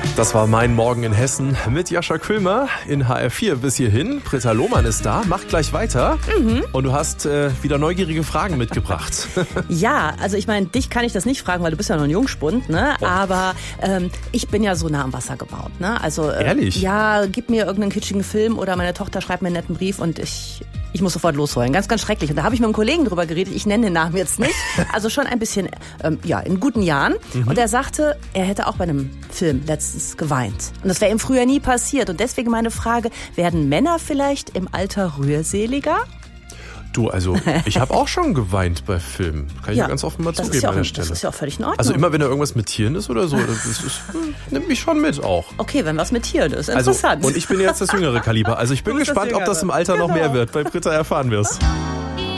Das war Mein Morgen in Hessen mit Jascha Köhlmer in HR4 bis hierhin. Britta Lohmann ist da, macht gleich weiter. Und du hast wieder neugierige Fragen mitgebracht. Ja, also ich meine, dich kann ich das nicht fragen, weil du bist ja noch ein Jungspund, ne? Oh. Aber ich bin ja so nah am Wasser gebaut, ne? Also ehrlich? Ja, gib mir irgendeinen kitschigen Film oder meine Tochter schreibt mir einen netten Brief und ich muss sofort losheulen. Ganz, ganz schrecklich. Und da habe ich mit einem Kollegen drüber geredet. Ich nenne den Namen jetzt nicht. Also schon ein bisschen, in guten Jahren. Und er sagte, er hätte auch bei einem Film letztens geweint. Und das wäre ihm früher nie passiert. Und deswegen meine Frage, werden Männer vielleicht im Alter rührseliger? Du, also ich habe auch schon geweint bei Filmen. Kann ich ja ganz offen mal zugeben an der Stelle. Das ist ja auch völlig in Ordnung. Also immer, wenn da irgendwas mit Tieren ist oder so, nimmt mich schon mit auch. Okay, wenn was mit Tieren ist, interessant. Also, und ich bin jetzt das jüngere Kaliber. Also ich bin gespannt, ob das im Alter noch mehr wird. Bei Britta erfahren wir es.